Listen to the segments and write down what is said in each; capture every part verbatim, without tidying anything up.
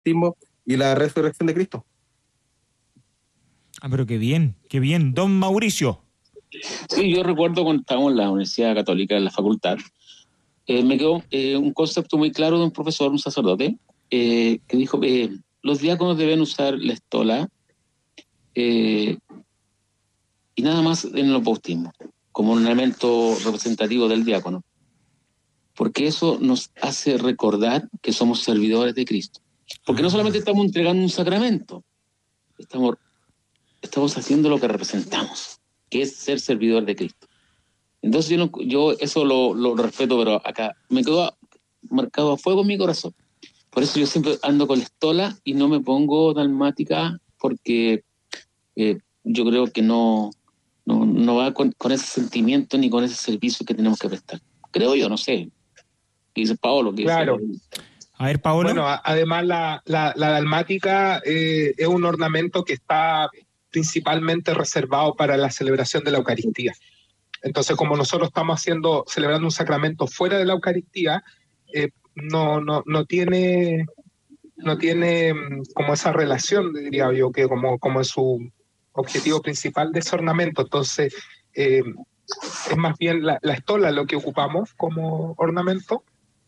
bautismo y la resurrección de Cristo. Ah, pero qué bien, qué bien. Don Mauricio. Sí, yo recuerdo cuando estábamos en la Universidad Católica, en la facultad, eh, me quedó eh, un concepto muy claro de un profesor, un sacerdote, eh, que dijo que eh, los diáconos deben usar la estola eh, y nada más en los bautismos, como un elemento representativo del diácono, porque eso nos hace recordar que somos servidores de Cristo. Porque no solamente estamos entregando un sacramento, estamos, estamos haciendo lo que representamos, que es ser servidor de Cristo. Entonces yo, no, yo eso lo, lo respeto, pero acá me quedó marcado a fuego en mi corazón. Por eso yo siempre ando con la estola y no me pongo dalmática, porque eh, yo creo que no, no, no va con, con ese sentimiento ni con ese servicio que tenemos que prestar. Creo yo, no sé. ¿Qué dice Paolo? ¿Qué Claro. dice? A ver, Paolo. Bueno, a, además la, la, la dalmática eh, es un ornamento que está principalmente reservado para la celebración de la Eucaristía. Entonces, como nosotros estamos haciendo, celebrando un sacramento fuera de la Eucaristía, eh, no, no, no tiene, no tiene como esa relación, diría yo, que como, como es su objetivo principal de ese ornamento. Entonces, eh, es más bien la, la estola lo que ocupamos como ornamento.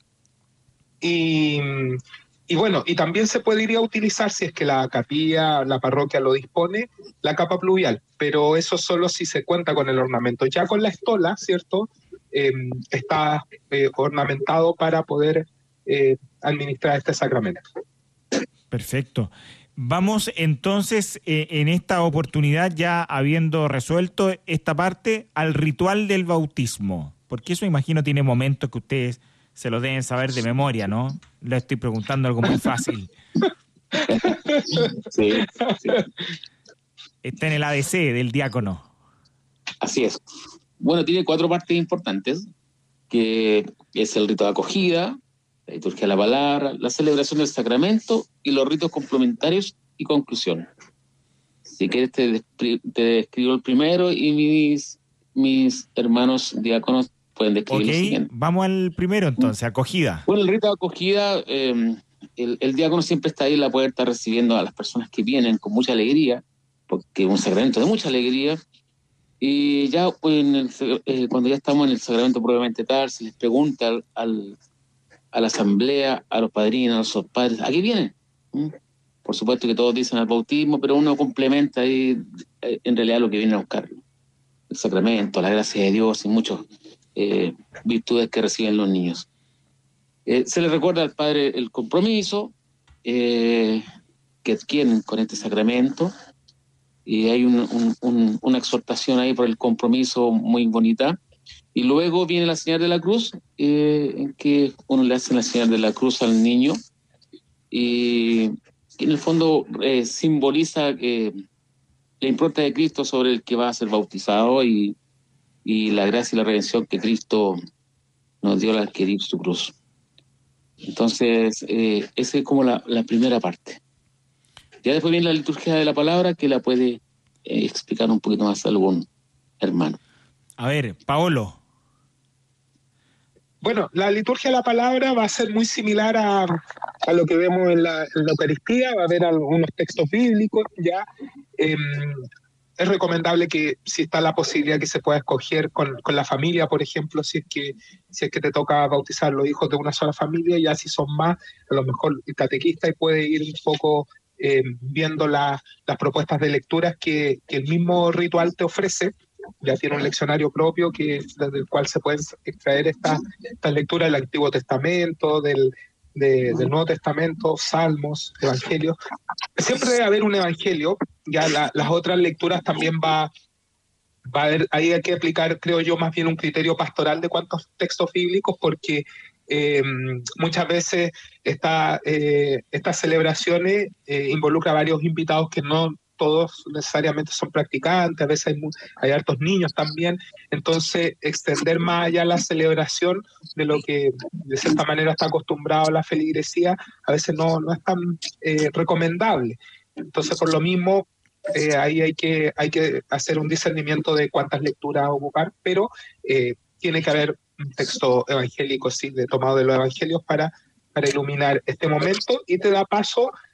Y, y bueno, y también se podría utilizar, si es que la capilla, la parroquia lo dispone, la capa pluvial, pero eso solo si se cuenta con el ornamento. Ya con la estola, ¿cierto? Eh, está eh, ornamentado para poder eh, administrar este sacramento. Perfecto. Vamos entonces, eh, en esta oportunidad, ya habiendo resuelto esta parte, al ritual del bautismo, porque eso imagino tiene momentos que ustedes se lo deben saber de memoria, ¿no? Le estoy preguntando algo muy fácil. Sí, sí. Está en el A D C del diácono. Así es. Bueno, tiene cuatro partes importantes, que es el rito de acogida, la liturgia de la palabra, la celebración del sacramento y los ritos complementarios y conclusión. Si quieres te, te describo el primero y mis, mis hermanos diáconos pueden describir Ok, el siguiente. Vamos al primero entonces, acogida. Bueno, el rito de acogida, eh, el, el diácono siempre está ahí en la puerta recibiendo a las personas que vienen con mucha alegría, porque es un sacramento de mucha alegría. Y ya pues, en el, eh, cuando ya estamos en el sacramento probablemente tal, se les pregunta al, al, a la asamblea, a los padrinos, a los padres, ¿a qué vienen? ¿Mm? Por supuesto que todos dicen al bautismo, pero uno complementa ahí eh, en realidad lo que viene a buscar. El sacramento, la gracia de Dios y muchas eh, virtudes que reciben los niños. Eh, se les recuerda al padre el compromiso eh, que adquieren con este sacramento, y hay un, un, un, una exhortación ahí por el compromiso muy bonita. Y luego viene la señal de la cruz, eh, en que uno le hace la señal de la cruz al niño, y que en el fondo eh, simboliza eh, la impronta de Cristo sobre el que va a ser bautizado, y, y la gracia y la redención que Cristo nos dio al adquirir su cruz. Entonces, eh, esa es como la, la primera parte. Ya después viene la liturgia de la palabra, que la puede eh, explicar un poquito más algún hermano. A ver, Paolo. Bueno, la liturgia de la palabra va a ser muy similar a, a lo que vemos en la, en la Eucaristía. Va a haber algunos textos bíblicos ya. Eh, es recomendable que, si está la posibilidad, que se pueda escoger con, con la familia, por ejemplo, si es que si es que te toca bautizar los hijos de una sola familia. Ya si son más, a lo mejor el catequista y puede ir un poco eh, viendo la, las propuestas de lecturas que, que el mismo ritual te ofrece. Ya tiene un leccionario propio que, desde el cual se pueden extraer estas esta lecturas del Antiguo Testamento, del, de, del Nuevo Testamento, Salmos, Evangelios. Siempre debe haber un Evangelio. Ya la, las otras lecturas también va, va a haber, ahí hay que aplicar, creo yo, más bien un criterio pastoral de cuántos textos bíblicos, porque eh, muchas veces esta, eh, estas celebraciones eh, involucran a varios invitados que no todos necesariamente son practicantes, a veces hay, hay hartos niños también. Entonces extender más allá la celebración de lo que de cierta manera está acostumbrado a la feligresía a veces no, no es tan eh, recomendable. Entonces, por lo mismo, eh, ahí hay que, hay que hacer un discernimiento de cuántas lecturas ocupar, pero eh, tiene que haber un texto evangélico, sí, de tomado de los evangelios para para iluminar este momento y te da paso